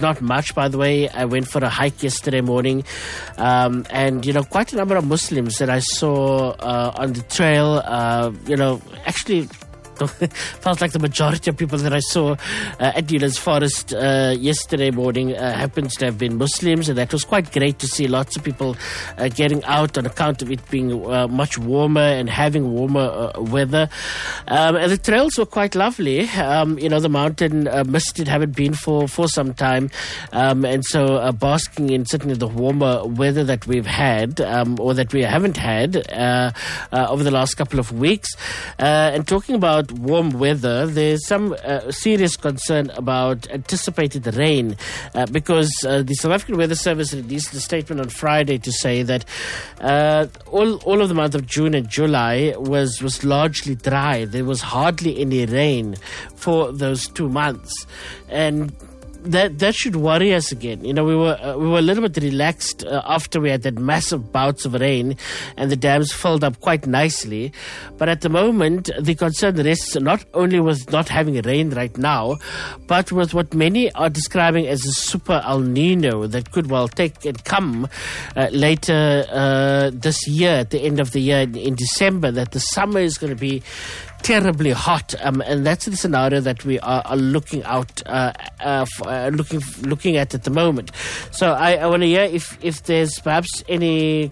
not much, by the way. I went for a hike yesterday morning, and quite a number of Muslims that I saw on the trail. Actually, felt like the majority of people that I saw at Newlands Forest yesterday morning happens to have been Muslims, and that was quite great to see lots of people getting out on account of it being much warmer and having warmer weather. And the trails were quite lovely. The mountain misted haven't been for some time, and so basking in certainly the warmer weather that we've had or that we haven't had over the last couple of weeks. And talking about warm weather, there's some serious concern about anticipated rain because the South African Weather Service released a statement on Friday to say that all of the month of June and July was largely dry. There was hardly any rain for those 2 months, and that should worry us again. We were a little bit relaxed after we had that massive bouts of rain and the dams filled up quite nicely. But at the moment, the concern rests not only with not having rain right now, but with what many are describing as a super El Nino that could well take and come later this year, at the end of the year in December, that the summer is going to be terribly hot, and that's the scenario that we are looking out, looking at the moment. So I want to hear if there's perhaps any,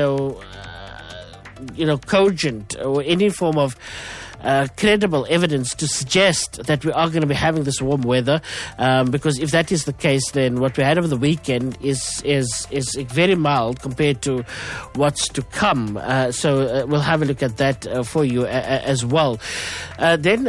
cogent or any form of credible evidence to suggest that we are going to be having this warm weather, because if that is the case, then what we had over the weekend is very mild compared to what's to come. So we'll have a look at that for you as well. Then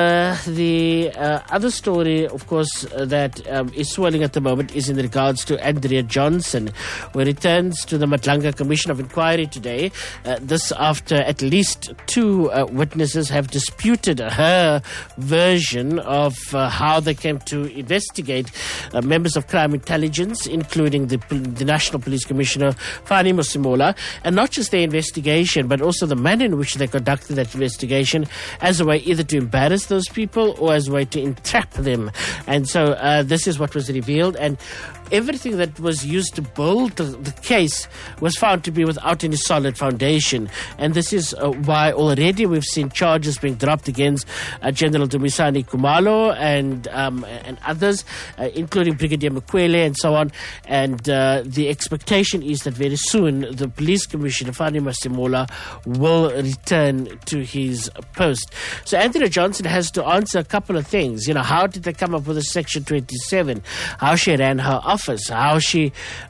the other story, of course, that is swirling at the moment is in regards to Andrea Johnson, who returns to the Madlanga Commission of Inquiry today. This after at least 2 witnesses have disputed her version of how they came to investigate members of crime intelligence, including the National Police Commissioner, Fani Musimola, and not just their investigation, but also the manner in which they conducted that investigation as a way either to embarrass those people or as a way to entrap them. And so this is what was revealed, and everything that was used to build the case was found to be without any solid foundation. And this is why already we've seen charges being dropped against General Dumisani Kumalo and others, including Brigadier Mukwele and so on. And the expectation is that very soon the Police Commissioner, Fani Musimola, will return to his post. So Andrea Johnson has to answer a couple of things. How did they come up with a Section 27? How she ran her office? How she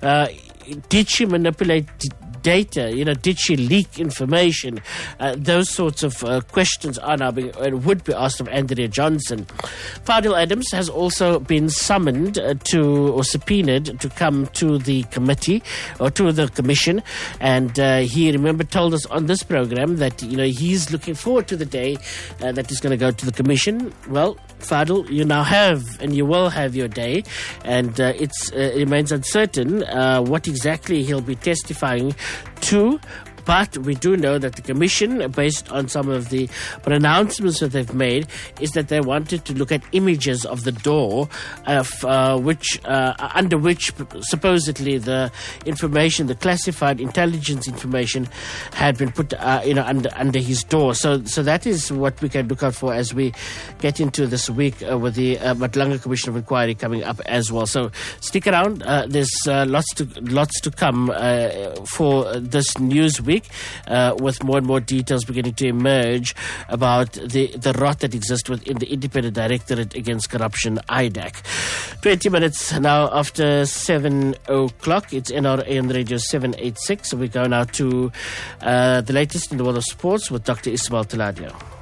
did she manipulate data? Did she leak information? Those sorts of questions are now would be asked of Andrea Johnson. Fadil Adams has also been summoned or subpoenaed to come to the committee or to the commission, and he told us on this program that he's looking forward to the day that he's going to go to the commission. Well, Fadil, you now have and you will have your day, and it remains uncertain what exactly he'll be testifying to. But we do know that the Commission, based on some of the pronouncements that they've made, is that they wanted to look at images of the door, under which supposedly the information, the classified intelligence information, had been put, under his door. So that is what we can look out for as we get into this week with the Madlanga Commission of Inquiry coming up as well. So stick around. There's lots to come for this news week. With more and more details beginning to emerge about the rot that exists within the Independent Directorate Against Corruption, IDAC. 20 minutes now after 7 o'clock. It's NRA Radio 786. So we go now to the latest in the world of sports with Dr. Ismail Taladio.